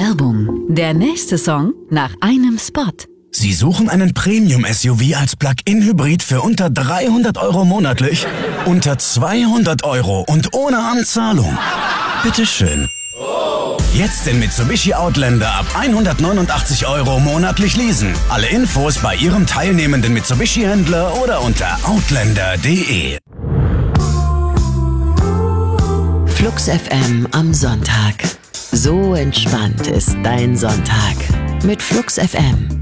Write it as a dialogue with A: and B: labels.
A: Werbung. Der nächste Song nach einem Spot.
B: Sie suchen einen Premium-SUV als Plug-in-Hybrid für unter 300 € monatlich? Unter 200 € und ohne Anzahlung? Bitteschön. Jetzt den Mitsubishi Outlander ab 189 € monatlich leasen. Alle Infos bei Ihrem teilnehmenden Mitsubishi-Händler oder unter outlander.de.
C: Flux FM am Sonntag. So entspannt ist dein Sonntag mit Flux FM.